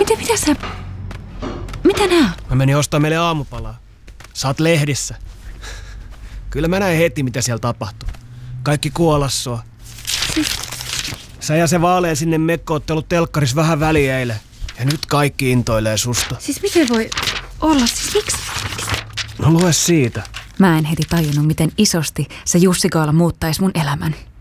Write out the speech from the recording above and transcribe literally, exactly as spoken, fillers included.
Mitä, mitä sä... Mitä nää? Mä menin ostaa meille aamupalaa. Sä oot lehdissä. Kyllä mä näin heti, mitä siellä tapahtuu. Kaikki kuolassua. Siis... Sä ja se vaalea sinne mekko ootte ollut telkkaris vähän väliä eilen. Ja nyt kaikki intoilee susta. Siis miten voi olla? Siis miksi? No lue siitä. Mä en heti tajunnut, miten isosti se Jussi Gaala muuttaisi mun elämän.